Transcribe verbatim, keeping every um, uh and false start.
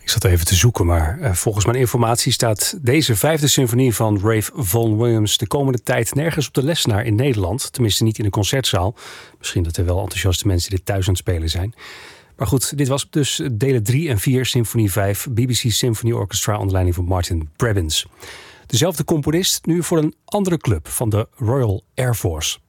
Ik zat even te zoeken, maar uh, volgens mijn informatie staat deze vijfde symfonie van Ralph Vaughan Williams de komende tijd nergens op de lesnaar in Nederland. Tenminste niet in een concertzaal. Misschien dat er wel enthousiaste mensen dit thuis aan het spelen zijn. Maar goed, dit was dus delen drie en vier, symfonie vijf, B B C Symphony Orchestra onder leiding van Martin Brabins. Dezelfde componist, nu voor een andere club van de Royal Air Force.